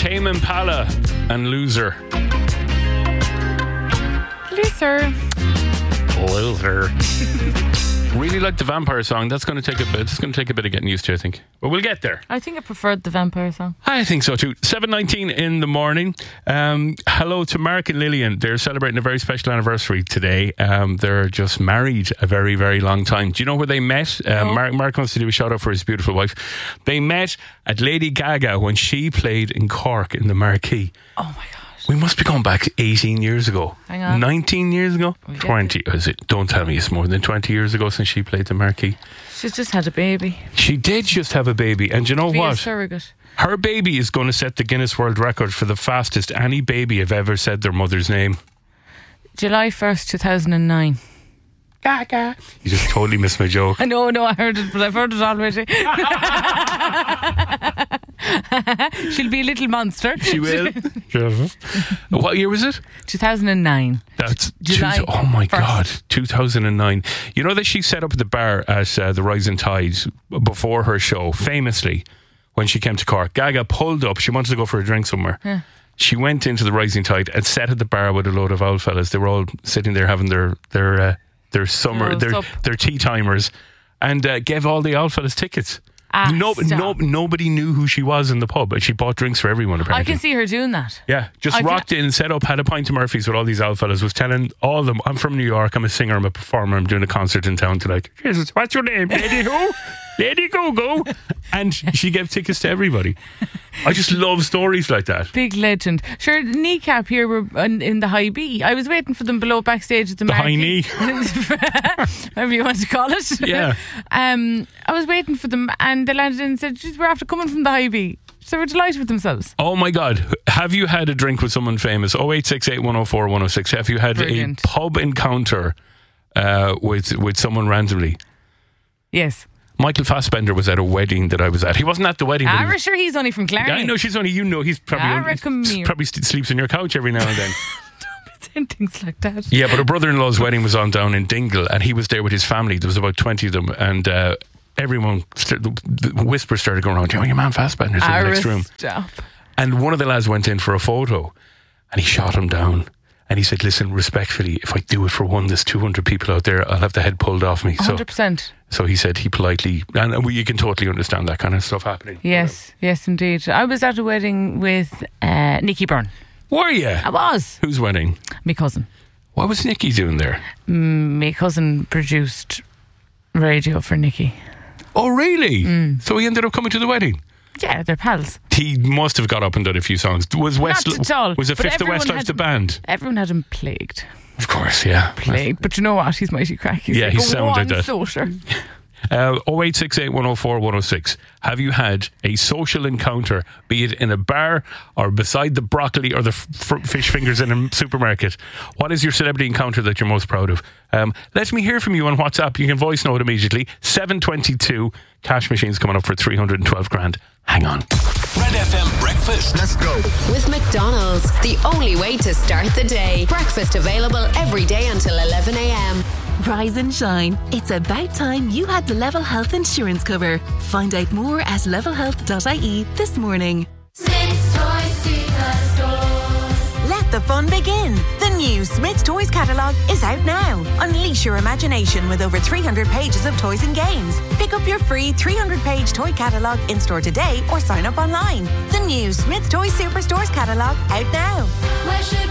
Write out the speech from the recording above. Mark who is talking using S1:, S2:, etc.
S1: Tame Impala and Loser.
S2: Loser.
S1: Really like the vampire song. That's going to take a bit. It's going to take a bit of getting used to, I think. But we'll get there.
S2: I think I preferred the vampire song.
S1: I think so too. 7:19 in the morning. Hello to Mark and Lillian. They're celebrating a very special anniversary today. They're just married a very, very long time. Do you know where they met? Mark wants to do a shout out for his beautiful wife. They met at Lady Gaga when she played in Cork in the Marquee.
S2: Oh my God.
S1: We must be going back 18 years ago.
S2: Hang on.
S1: 19 years ago? 20. Is it? Don't tell me it's more than 20 years ago since she played the Marquee.
S2: She's just had a baby.
S1: She did just have a baby. And you know
S2: Via
S1: what?
S2: surrogate.
S1: Her baby is going to set the Guinness World Record for the fastest any baby have ever said their mother's name.
S2: July 1st, 2009.
S1: Gaga. You just totally missed my joke.
S2: No, I heard it, but I've heard it already. She'll be a little monster.
S1: She will. What year was it?
S2: 2009.
S1: That's
S2: July
S1: oh my
S2: 1st.
S1: God, 2009. You know that she set up at the bar at the Rising Tide before her show, famously, when she came to Cork. Gaga pulled up. She wanted to go for a drink somewhere.
S2: Yeah.
S1: She went into the Rising Tide and sat at the bar with a load of old fellas. They were all sitting there having their summer, their tea timers, and gave all the old fellas tickets. Nobody knew who she was in the pub, and she bought drinks for everyone, apparently.
S2: I can see her doing that.
S1: Yeah, just rocked in, set up, had a pint of Murphy's with all these old fellas, was telling all of them, I'm from New York, I'm a singer, I'm a performer, I'm doing a concert in town tonight. Jesus, what's your name? Lady who? Lady Go-Go. And she gave tickets to everybody. I just love stories like that.
S2: Big legend. Sure, Kneecap here were in the High B. I was waiting for them below backstage at the
S1: High knee.
S2: whatever you want to call it.
S1: Yeah.
S2: I was waiting for them and they landed in and said, "Jeez, we're after coming from the High B." So they were delighted with themselves.
S1: Oh my God. Have you had a drink with someone famous? 0868 104 106. Have you had
S2: Brilliant.
S1: a pub encounter with someone randomly?
S2: Yes.
S1: Michael Fassbender was at a wedding that I was at. He wasn't at the wedding.
S2: I'm sure he's only from Clarny.
S1: I know she's only, he's probably sleeps on your couch every now and then.
S2: Saying things like that.
S1: Yeah, but her brother-in-law's wedding was on down in Dingle, and he was there with his family. There was about 20 of them, and everyone, the whispers started going around, your man Fassbender's in the next room.
S2: Stop.
S1: And one of the lads went in for a photo, and he shot him down. And he said, listen, respectfully, if I do it for one, there's 200 people out there, I'll have the head pulled off me.
S2: 100%.
S1: So he said he politely, and you can totally understand that kind of stuff happening.
S2: Yes, yes, indeed. I was at a wedding with Nicky Byrne.
S1: Were you?
S2: I was.
S1: Whose wedding?
S2: My cousin.
S1: What was Nicky doing there?
S2: My cousin produced radio for Nicky.
S1: Oh, really? So he ended up coming to the wedding?
S2: Yeah, they're pals.
S1: He must have got up and done a few songs. Was
S2: Not at all.
S1: Was it
S2: But
S1: Fifth of
S2: everyone
S1: Westlife the band?
S2: Everyone had him plagued.
S1: Of course, yeah.
S2: Plagued. But you know what? He's mighty crack. He's like,
S1: he sounds like that.
S2: So sure.
S1: 0868 104 106. Have you had a social encounter, be it in a bar or beside the broccoli or the fish fingers in a supermarket? What is your celebrity encounter that you're most proud of? Let me hear from you on WhatsApp. You can voice note immediately. 722. Cash machine's coming up for 312 grand. Hang on.
S3: Red FM Breakfast. Let's go.
S4: With McDonald's, the only way to start the day. Breakfast available every day until 11 a.m.
S5: Rise and shine. It's about time you had the Level Health insurance cover. Find out more at levelhealth.ie this morning.
S6: Smith's Toys Superstores.
S5: Let the fun begin. The new Smith's Toys catalogue is out now. Unleash your imagination with over 300 pages of toys and games. Pick up your free 300-page toy catalogue in store today or sign up online. The new Smith's Toys Superstores catalogue out now.
S6: Where should